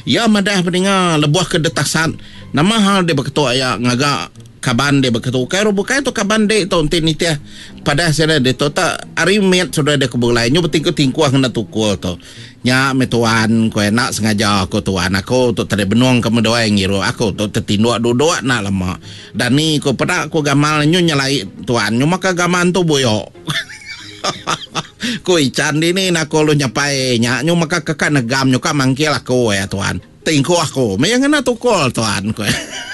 Ya madah pendengar lebuh kedetasan. Nama hal dia berketua ya ngagak kaban dia berketua. Kaya bukai tu kaban dia tu untin ni tiah. Pada hasilnya dia tu tak arimet sudah dia kebulai. Nyo betingku-tingku kena tukul tu. Nya metuan ko nak sengaja aku tuan aku tu tadi benuang kamu doa yang ngiru aku tu tertinduk dua nak lama. Dan ni ko pada aku gamal nyo nyalai tuan. Nyo maka gaman tu boyok. Ko ican ni nak ko lu nyapai nya nyo maka kakak negam nyo ka mangkil aku ya tuan. Tingku aku mayang na tukol tuan ko.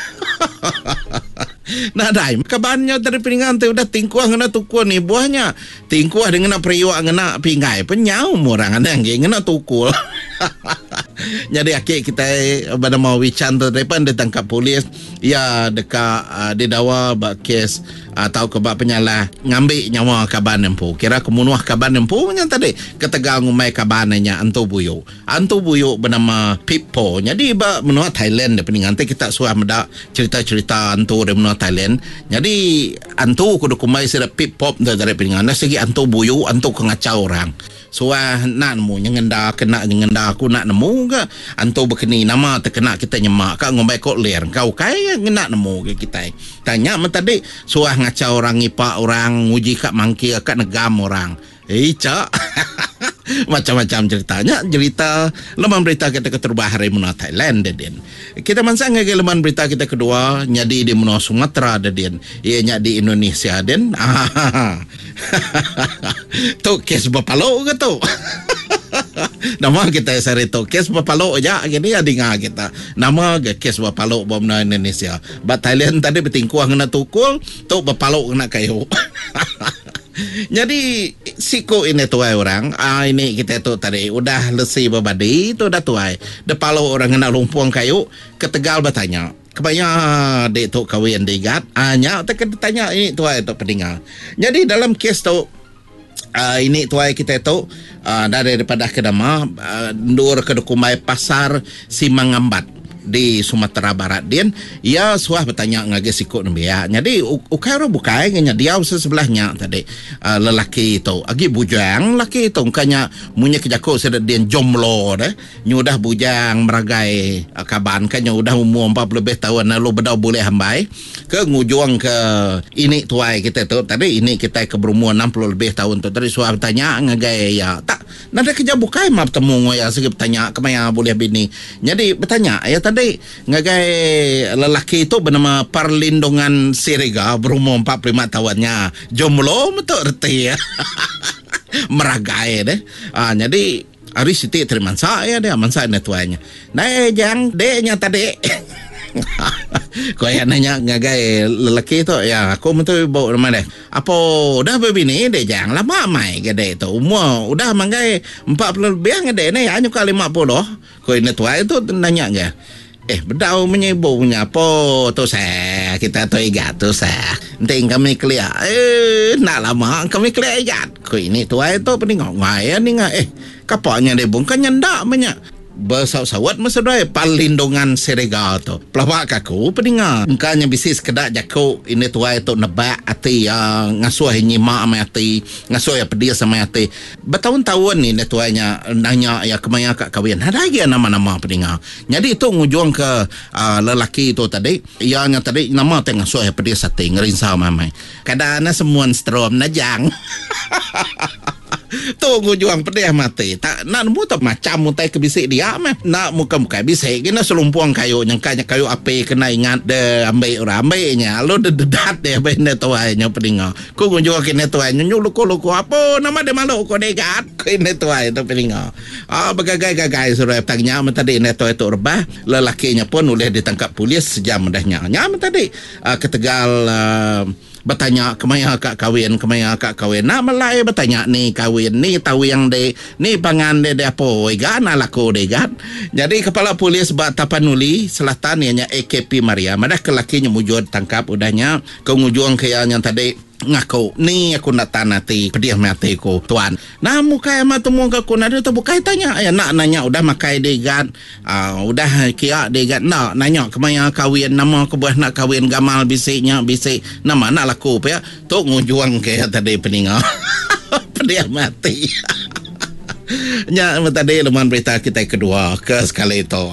Nah dai kabannya dari piringan tu udah tingkuah ngena tukul ni buahnya tingkuah dengan periwak ngena pingai penyau orang ada yang ngena tukul. Jadi akhir kita bernama Wican tu depan ditangkap polis ya dekat didakwa bak kes atau kebab penyalah ngambil nyawa kaban empu kira kemunuh kaban empu nya tadi ketegal ngumai kabannya antu buyuk bernama Pipo jadi ba menua Thailand de peningan kita suah medak cerita-cerita antu de menua Thailand jadi antu kudu kumai sira Pipo dari peningan segi antu buyuk antu kengacau orang suah nak nemu nyengenda kena nyengenda aku nak nemu ke antu berkeni nama terkena kita nyemak ka ngombai kok ler kau kai nak nemu ke kita tanya tadi suah ngacau orang ngipak orang nguji kat mangki kat negam orang cak macam-macam cerita leman berita kita keterbaharai menua Thailand den kita mansang ngage leman berita kita kedua nyadi di menua Sumatera den ia nyadi Indonesia den tu kes bapalo ke tu nama kita sari tu kes bapalo aja gini adinga kita nama ke kes bapalo bom na Indonesia ba Thailand tadi betingkuah kena tukul tu bapalo kena kayu. Jadi siko ini tuai orang ini kita tu tadi udah lesi babadi tu dah tuai depalo orang kena lumpuang kayu ketegal bertanya kebaya dek tu kawin digat nya tak tanya ini tuai tu pendengar. Jadi dalam kes tu ini tuai kita tu daripada kedama ndur ke Dukumai pasar Simangambat di Sumatera Barat din ia suah bertanya ngage sikut nembia jadi ukara bukai nganya dia sebelahnya tadi lelaki itu agi bujang laki itu kanya munya kejako sedek dia jomlo deh nyudah bujang meragai kaban kanya udah umur 40 lebih tahun lalu bedau boleh hambai ke ngujung ke ini tuai kita tu tadi ini kita ke berumur 60 lebih tahun tu tadi suah bertanya ngage ya tak nada kerja bukai mah bertemu ya segi bertanya kemaya boleh bini jadi bertanya ya tadi ngagai lelaki itu bernama Perlindungan Siriga berumur 45 tahunnya jomblo betul erti ya. Meragai deh jadi hari siti terima saya dia mansa netuanya nah jang deknya tadi. Kau yang nanya ngagai lelaki tu ya aku betul bawa nama deh apa udah begini deh jangan lama mai gede tu umur udah manggai 40 lebih gede ni hanya kali 50 kau ini tua itu nanya ke bedau menyebutnya apa tu saya kita tu igat tu saya penting kami clear nak lama kami clear igat kau ini tua itu penting ngai ni kapaknya dia bukan nyendak banyak bersawat masalah Perlindungan Siriga tu pelawak aku pendengar bukannya bisnis kedak jako ini tuai tu nebak ati ngasuh nyimak sama ati ngasuh ya pedia sama ati bertahun-tahun ni tuainya nanya ya kemaya kak kawin ada lagi nama-nama pendengar jadi itu ngujung ke lelaki itu tadi yang tadi nama tengah ngasuh ya pedia sati ngerinsa mamai kadang semua strom najang. Tu juang pedih mati tak nak mu tak macam mutai ke bisik dia meh nak muka bisik kena selumpuang kayu nyangkanya kayu api kena ingat de ambil orang ambilnya lo dedat dia benda tuainya pendengar ku juang kena tuainya nyuluku apa nama dia malu ko degat kena tuai tu pendengar begagai-gagai suruh tanya tadi neto itu rebah lelakinya pun boleh ditangkap polis sejam dahnya nyam tadi ketegal bertanya kemaya kak kawin nak melai bertanya ni kawin ni tahu yang de ni pangan de apa igan alaku de igan jadi kepala polis Tapanuli Selatan ianya AKP Maria madah ke lakinya mujud tangkap udahnya ke ngujung ke yang tadi ngaku ni aku nak tanati pediah mati ko tuan nah mukai ama temu ke aku nada tu bukai tanya ya nak nanya udah makai degat udah kia degat nak nanya kemaya kawin nama ke buah nak kawin gamal bisik nama nak laku ya tu ngujung ke tadi peningal pediah mati nya tadi leman berita kita kedua ke sekali itu